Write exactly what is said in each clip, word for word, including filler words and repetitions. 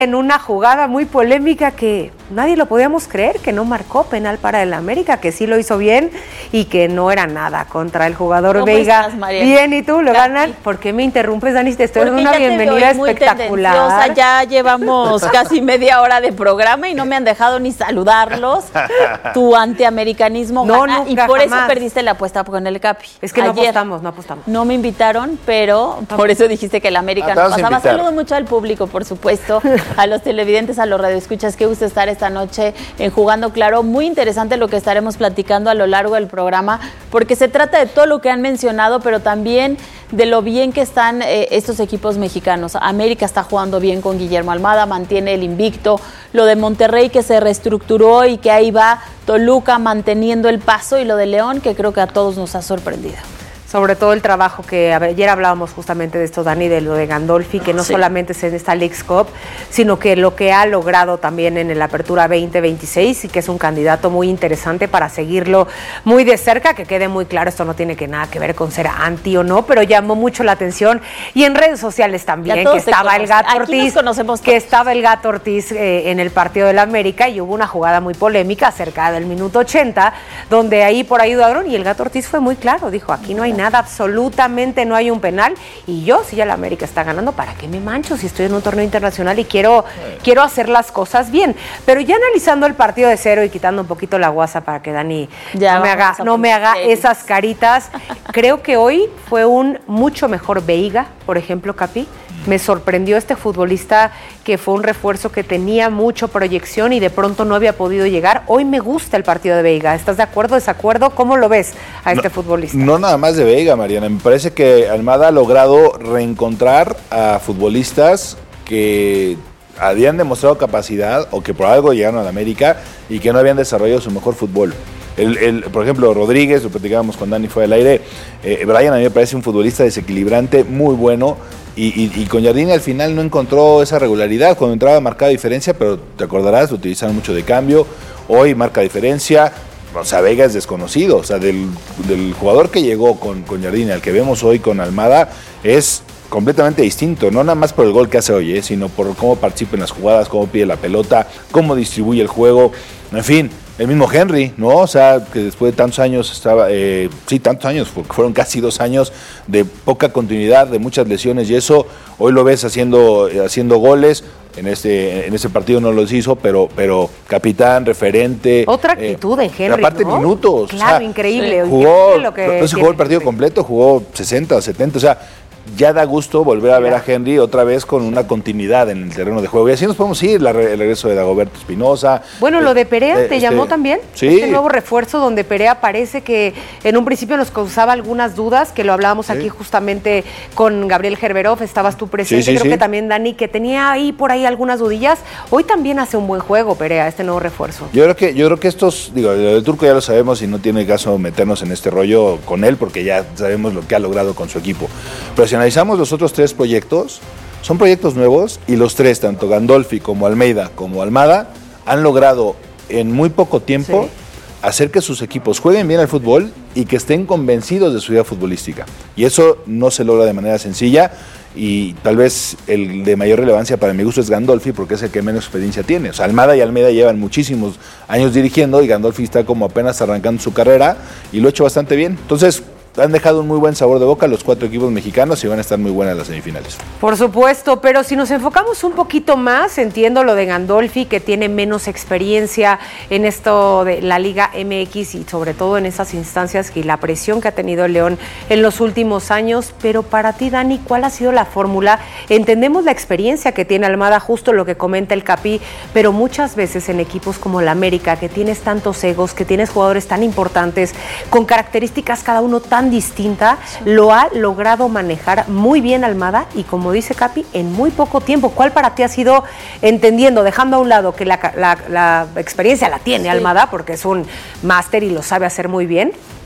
En una jugada muy polémica que nadie lo podíamos creer, que no marcó penal para el América, que sí lo hizo bien y que no era nada contra el jugador ¿Cómo Veiga. estás, María? Bien, ¿y tú? ¿Lo Dani. ganan? ¿Por qué me interrumpes, Dani? Te estoy dando Porque una ya te bienvenida veo muy espectacular. tendenciosa. Ya llevamos casi media hora de programa y no me han dejado ni saludarlos. Tu antiamericanismo No, gana, nunca, y por jamás. eso perdiste la apuesta con el Capi. Es que no Ayer apostamos, no apostamos. No me invitaron, pero por eso dijiste que el América Ah, no te vas a pasaba. invitar. Saludo mucho al público, por supuesto, a los televidentes, a los radioescuchas. Qué gusto estar esta noche en Jugando Claro. Muy interesante lo que estaremos platicando a lo largo del programa, porque se trata de todo lo que han mencionado, pero también de lo bien que están eh, estos equipos mexicanos. América está jugando bien con Guillermo Almada, mantiene el invicto. Lo de Monterrey, que se reestructuró y que ahí va Toluca manteniendo el paso, y lo de León, que creo que a todos nos ha sorprendido. Sobre todo el trabajo que ayer hablábamos justamente de esto, Dani, de lo de Gandolfi, que no Sí. solamente es en esta Leagues Cup, sino que lo que ha logrado también en el Apertura veinte veintiséis, y que es un candidato muy interesante para seguirlo muy de cerca. Que quede muy claro, esto no tiene que nada que ver con ser anti o no, pero llamó mucho la atención, y en redes sociales también, que estaba el Gato Ortiz, que estaba el Gato Ortiz eh, en el partido del América, y hubo una jugada muy polémica cerca del minuto ochenta, donde ahí por ahí dudaron, y el Gato Ortiz fue muy claro, dijo, aquí no hay nada, absolutamente no hay un penal, y yo, si ya la América está ganando, ¿para qué me mancho si estoy en un torneo internacional y quiero, quiero hacer las cosas bien? Pero ya analizando el partido de cero y quitando un poquito la guasa para que Dani Ya no me haga, no me haga esas caritas, creo que hoy fue un mucho mejor Veiga, por ejemplo, Capi. Me sorprendió este futbolista, que fue un refuerzo que tenía mucha proyección y de pronto no había podido llegar. Hoy me gusta el partido de Veiga. ¿Estás de acuerdo, desacuerdo? ¿Cómo lo ves a este no, futbolista? No nada más de Veiga, Mariana. Me parece que Almada ha logrado reencontrar a futbolistas que habían demostrado capacidad o que por algo llegaron a la América y que no habían desarrollado su mejor fútbol. El, el, por ejemplo, Rodríguez, lo platicábamos con Dani fuera del aire. Eh, Brian a mí me parece un futbolista desequilibrante, muy bueno. Y, y, y con Jardine al final no encontró esa regularidad. Cuando entraba marcaba diferencia, pero te acordarás, lo utilizaron mucho de cambio. Hoy marca diferencia. O sea, Veiga es desconocido. O sea, del, del jugador que llegó con, con Jardine al que vemos hoy con Almada es completamente distinto. No nada más por el gol que hace hoy, ¿eh? Sino por cómo participa en las jugadas, cómo pide la pelota, cómo distribuye el juego. En fin, el mismo Henry, ¿no? O sea, que después de tantos años estaba, eh, sí, tantos años, porque fueron casi dos años de poca continuidad, de muchas lesiones, y eso hoy lo ves haciendo, haciendo goles. En este, en este partido no los hizo, pero, pero capitán, referente. Otra actitud eh, en Henry, aparte, ¿no? minutos. Claro, o sea, increíble. Jugó, increíble lo que no, no se jugó el partido Henry. completo, jugó sesenta o setenta, o sea, ya da gusto volver a ver a Henry otra vez con una continuidad en el terreno de juego. Y así nos podemos ir, la re, el regreso de Dagoberto Espinosa. Bueno, eh, lo de Perea, ¿te este, llamó también? Sí. Este nuevo refuerzo donde Perea parece que en un principio nos causaba algunas dudas, que lo hablábamos sí. aquí justamente con Gabriel Gerberov, estabas tú presente, sí, sí, creo sí. que también Dani, que tenía ahí por ahí algunas dudillas. Hoy también hace un buen juego Perea, este nuevo refuerzo. Yo creo que, yo creo que estos, digo, lo de Turco ya lo sabemos y no tiene caso meternos en este rollo con él porque ya sabemos lo que ha logrado con su equipo. Pero si analizamos los otros tres proyectos, son proyectos nuevos y los tres, tanto Gandolfi como Almeida como Almada, han logrado en muy poco tiempo sí. hacer que sus equipos jueguen bien al fútbol y que estén convencidos de su idea futbolística. Y eso no se logra de manera sencilla, y tal vez el de mayor relevancia para mi gusto es Gandolfi, porque es el que menos experiencia tiene. O sea, Almada y Almeida llevan muchísimos años dirigiendo y Gandolfi está como apenas arrancando su carrera y lo ha hecho bastante bien. Entonces, han dejado un muy buen sabor de boca los cuatro equipos mexicanos y van a estar muy buenas las semifinales. Por supuesto, pero si nos enfocamos un poquito más, entiendo lo de Gandolfi, que tiene menos experiencia en esto de la Liga M X y sobre todo en esas instancias y la presión que ha tenido el León en los últimos años, pero para ti, Dani, ¿cuál ha sido la fórmula? Entendemos la experiencia que tiene Almada, justo lo que comenta el Capi, pero muchas veces en equipos como la América, que tienes tantos egos, que tienes jugadores tan importantes, con características cada uno tan distinta, sí. lo ha logrado manejar muy bien Almada y, como dice Capi, en muy poco tiempo. ¿Cuál para ti ha sido, entendiendo, dejando a un lado que la, la, la experiencia la tiene sí. Almada, porque es un máster y lo sabe hacer muy bien,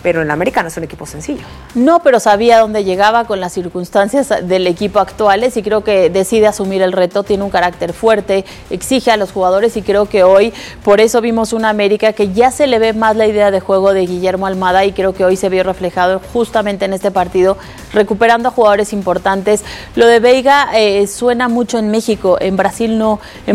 pero el América no es un equipo sencillo. No, pero sabía dónde llegaba con las circunstancias del equipo actuales y creo que decide asumir el reto, tiene un carácter fuerte, exige a los jugadores y creo que hoy por eso vimos una América que ya se le ve más la idea de juego de Guillermo Almada y creo que hoy se vio reflejado justamente en este partido, recuperando a jugadores importantes. Lo de Veiga eh, suena mucho en México, en Brasil no. En